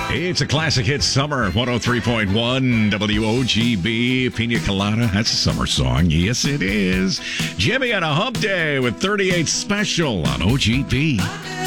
It's a classic hit summer, 103.1 WOGB, Pina Colada. That's a summer song. Yes, it is. Jimmy on a hump day with 38 Special on OGB.